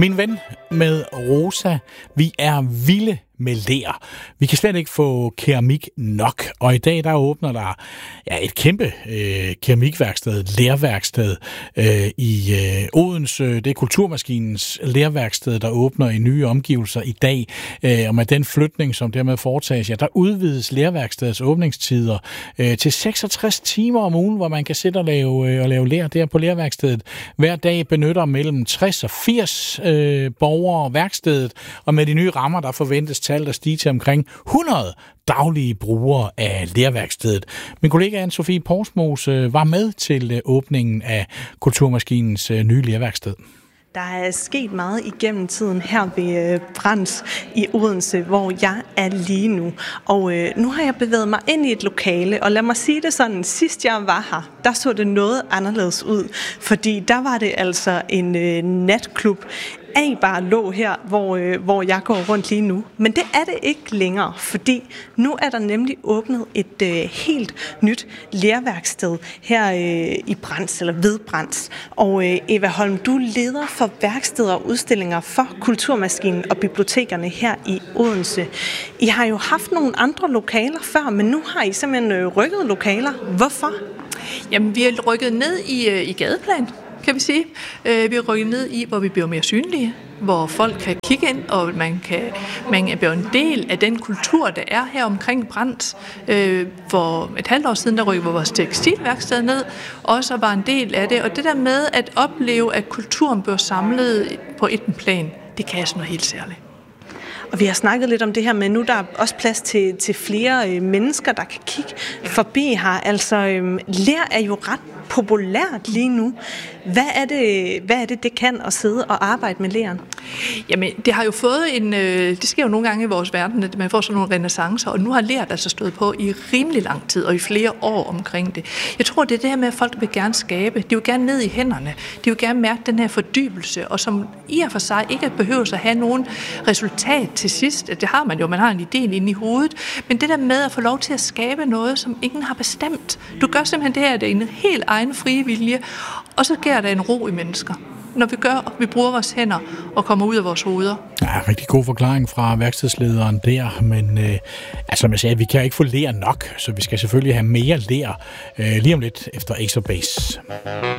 Min ven med Rosa, vi er vilde med ler. Vi kan slet ikke få keramik nok, og i dag der åbner der et kæmpe keramikværksted, lerværksted i Odense. Det er Kulturmaskinens lerværksted, der åbner i nye omgivelser i dag, og med den flytning, som dermed foretages, der udvides lerværkstedets åbningstider til 66 timer om ugen, hvor man kan sidde og lave ler der på lerværkstedet. Hver dag benytter mellem 60 og 80 borgere værkstedet, og med de nye rammer, der forventes tallet at stige til omkring 100 daglige brugere af lerværkstedet. Min kollega Anne-Sophie Porsmos var med til åbningen af Kulturmaskinens nye lerværksted. Der er sket meget igennem tiden her ved Brands i Odense, hvor jeg er lige nu. Og nu har jeg bevæget mig ind i et lokale, og lad mig sige det sådan, sidst jeg var her, der så det noget anderledes ud. Fordi der var det altså en natklub. A-bar lå her, hvor jeg går rundt lige nu. Men det er det ikke længere, fordi nu er der nemlig åbnet et helt nyt lerværksted her i Brands, eller ved Brands. Og Eva Holm, du leder for værksteder og udstillinger for Kulturmaskinen og bibliotekerne her i Odense. I har jo haft nogle andre lokaler før, men nu har I simpelthen rykket lokaler. Hvorfor? Jamen, vi er rykket ned i gadeplan, kan vi sige. Vi er rykket ned i, hvor vi bliver mere synlige, hvor folk kan kigge ind, og man bliver en del af den kultur, der er her omkring Brands. For et halvt år siden, der rykkede vores tekstilværksted ned, også var en del af det. Og det der med at opleve, at kulturen bliver samlet på et plan, det kan sådan noget helt særligt. Og vi har snakket lidt om det her med, nu der er også plads til flere mennesker, der kan kigge forbi her. Altså, ler er jo ret populært lige nu. Hvad er det kan at sidde og arbejde med leren? Jamen, det har jo fået det sker jo nogle gange i vores verden, at man får sådan nogle renaissancer, og nu har leret altså stået på i rimelig lang tid, og i flere år omkring det. Jeg tror, det er det her med, at folk vil gerne skabe. De vil gerne ned i hænderne. De vil gerne mærke den her fordybelse, og som i og for sig ikke behøver at have nogen resultat til sidst. Det har man jo, man har en idé inde i hovedet. Men det der med at få lov til at skabe noget, som ingen har bestemt. Du gør simpelthen det her, det er en helt egen frie vilje, og så giver der en ro i mennesker. Når vi bruger vores hænder og kommer ud af vores hoveder. Ja, rigtig god forklaring fra værkstedslederen der, men som jeg sagde, vi kan ikke få ler nok, så vi skal selvfølgelig have mere ler lige om lidt efter Ace of Base.